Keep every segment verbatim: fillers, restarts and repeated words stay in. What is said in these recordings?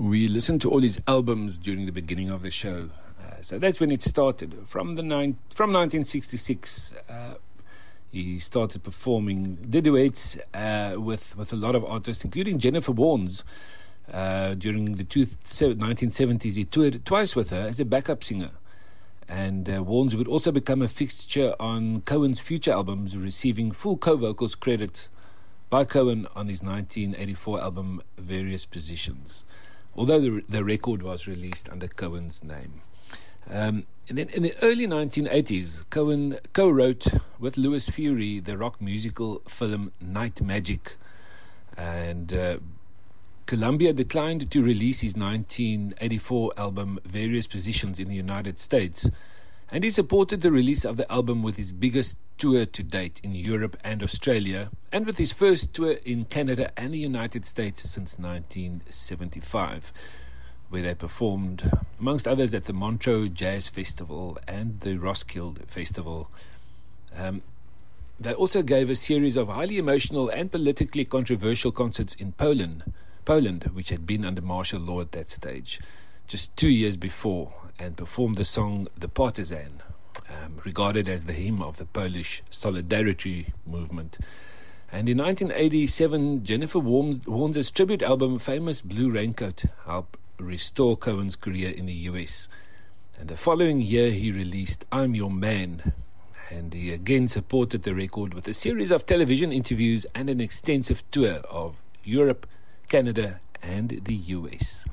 We listened to all his albums during the beginning of the show. Uh, so that's when it started. From the nine, from nineteen sixty-six, uh, he started performing, did duets uh, with, with a lot of artists, including Jennifer Warnes. Uh, during the two, nineteen seventies, he toured twice with her as a backup singer. And uh, Warnes would also become a fixture on Cohen's future albums, receiving full co-vocals credit by Cohen on his nineteen eighty-four album Various Positions, although the, the record was released under Cohen's name. Um, and then in the early nineteen eighties, Cohen co-wrote with Louis Fury the rock musical film Night Magic, and uh, Columbia declined to release his nineteen eighty-four album Various Positions in the United States, and he supported the release of the album with his biggest tour to date in Europe and Australia, and with his first tour in Canada and the United States since nineteen seventy-five, where they performed, amongst others, at the Montreux Jazz Festival and the Roskilde Festival. Um, they also gave a series of highly emotional and politically controversial concerts in Poland, Poland, which had been under martial law at that stage, just two years before, and performed the song The Partisan, um, regarded as the hymn of the Polish Solidarity movement. And in nineteen eighty-seven, Jennifer Warnes' tribute album Famous Blue Raincoat helped restore Cohen's career in the U S. And the following year he released I'm Your Man, and he again supported the record with a series of television interviews and an extensive tour of Europe, Canada and the U S.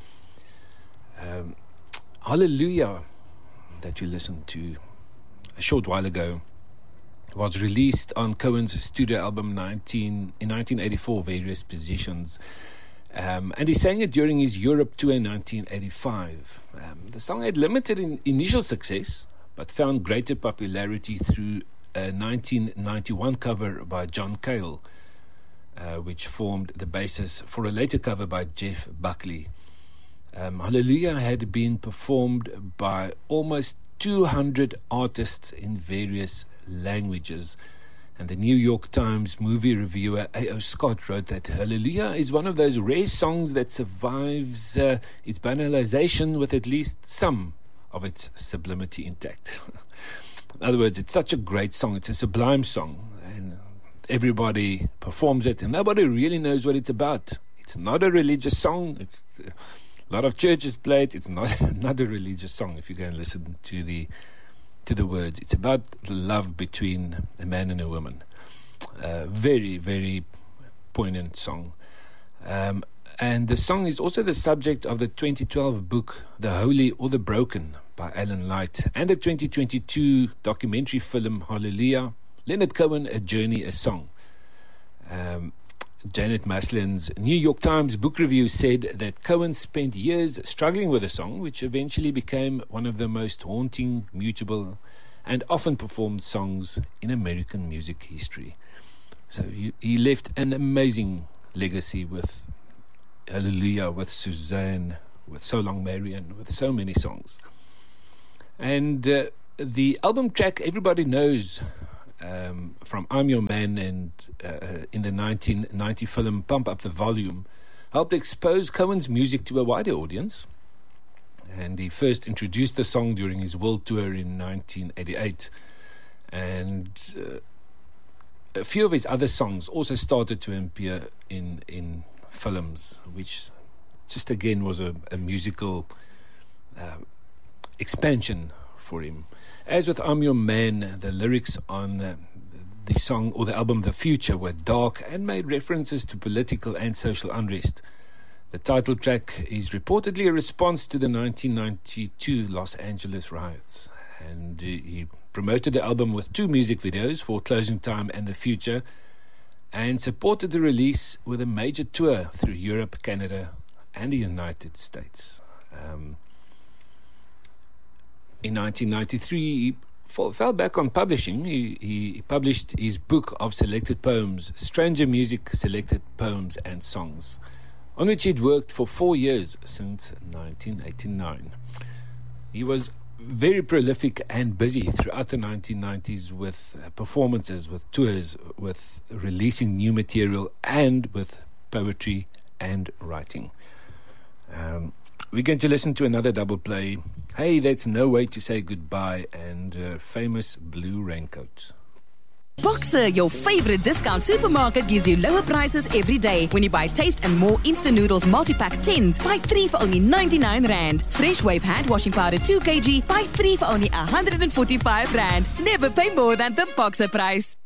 Um, Hallelujah, that you listened to a short while ago, was released on Cohen's studio album nineteen in nineteen eighty-four, Various Positions, um, and he sang it during his Europe tour in nineteen eighty-five. Um, the song had limited in initial success, but found greater popularity through a nineteen ninety-one cover by John Cale, Uh, which formed the basis for a later cover by Jeff Buckley. Um, Hallelujah had been performed by almost two hundred artists in various languages, and the New York Times movie reviewer A O Scott wrote that Hallelujah is one of those rare songs that survives uh, its banalization with at least some of its sublimity intact. In other words, it's such a great song, it's a sublime song, and everybody performs it, and nobody really knows what it's about. It's not a religious song. It's uh, a lot of churches play it. It's not not a religious song. If you go and listen to the to the words, it's about the love between a man and a woman. Uh, very very poignant song. Um, and the song is also the subject of the twenty twelve book The Holy or the Broken by Alan Light, and the twenty twenty-two documentary film Hallelujah, Leonard Cohen, A Journey, A Song. Um, Janet Maslin's New York Times book review said that Cohen spent years struggling with the song, which eventually became one of the most haunting, mutable, and often performed songs in American music history. So he, he left an amazing legacy with Hallelujah, with Suzanne, with So Long Marian, with so many songs. And uh, the album track everybody knows, Um, from I'm Your Man, and uh, in the nineteen ninety film Pump Up the Volume, helped expose Cohen's music to a wider audience. And he first introduced the song during his world tour in nineteen eighty-eight. And uh, a few of his other songs also started to appear in, in films, which just again was a, a musical uh, expansion for him. As with I'm Your Man, the lyrics on uh, the song or the album The Future were dark and made references to political and social unrest. The title track is reportedly a response to the nineteen ninety-two Los Angeles riots, and uh, he promoted the album with two music videos for Closing Time and The Future, and supported the release with a major tour through Europe, Canada and the United States. Um, In nineteen ninety-three, he fall, fell back on publishing. He, he published his book of selected poems, Stranger Music, Selected Poems and Songs, on which he'd worked for four years since nineteen eighty-nine. He was very prolific and busy throughout the nineteen nineties with uh, performances, with tours, with releasing new material, and with poetry and writing. Um, we're going to listen to another double play. Hey, That's No Way to Say Goodbye, and uh, Famous Blue Raincoat. Boxer, your favorite discount supermarket, gives you lower prices every day. When you buy Taste and More instant noodles multi-pack tens, buy three for only ninety-nine rand. Fresh Wave hand washing powder two kilograms, buy three for only one hundred forty-five rand. Never pay more than the Boxer price.